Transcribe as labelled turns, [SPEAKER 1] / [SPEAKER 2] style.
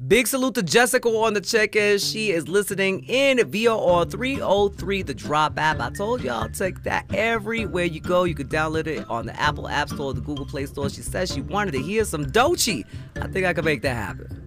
[SPEAKER 1] Big salute to Jessica on the check-in. She is listening in via on 303 The Drop app. I told y'all, take that everywhere you go. You could download it on the Apple App Store, the Google Play Store. She says she wanted to hear some Doechii. I think I can make that happen.